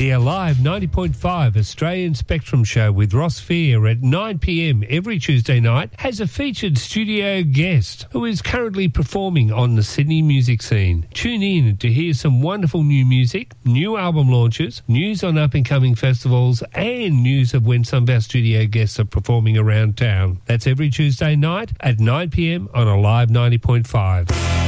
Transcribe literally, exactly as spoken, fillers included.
The Alive ninety point five Australian Spectrum Show with Ross Fear at nine p m every Tuesday night has a featured studio guest who is currently performing on the Sydney music scene. Tune in to hear some wonderful new music, new album launches, news on up-and-coming festivals, and news of when some of our studio guests are performing around town. That's every Tuesday night at nine p m on Alive ninety point five.